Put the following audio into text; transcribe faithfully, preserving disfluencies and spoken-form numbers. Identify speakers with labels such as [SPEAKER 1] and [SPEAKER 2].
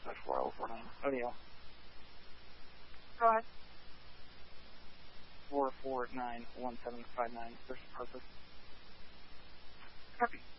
[SPEAKER 1] dispatch four oh four nine. O D L.
[SPEAKER 2] Go ahead.
[SPEAKER 1] four four nine one seven five nine. Special purpose.
[SPEAKER 2] Copy.